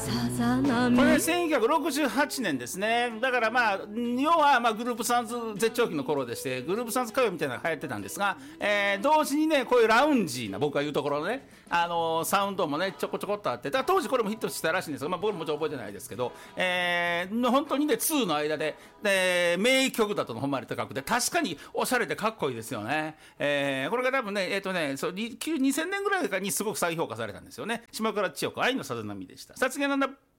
これ1968年ですね。だからまあ要はまあグループサウンズ絶頂期の頃でして、グループサウンズ歌謡みたいなのが流行ってたんですが、同時にねこういうラウンジな、僕が言うところのねサウンドもねちょこちょこっとあって、だから当時これもヒットしてたらしいんですが、まあ、僕もちろん覚えてないですけど、本当にね2の間で、名曲だとのほんまに高くて、確かにおしゃれでかっこいいですよね。これが多分ねそう2000年ぐらいにすごく再評価されたんですよね。島倉千代子、愛のさざ波でした。さつきなんだ